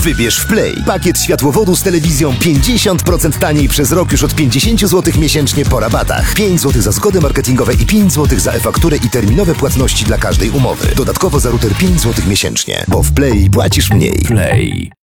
Wybierz w Play pakiet światłowodu z telewizją 50% taniej przez rok już od 50 zł miesięcznie po rabatach. 5 zł za zgody marketingowe i 5 zł za e-fakturę i terminowe płatności dla każdej umowy. Dodatkowo za router 5 zł miesięcznie, bo w Play płacisz mniej. Play.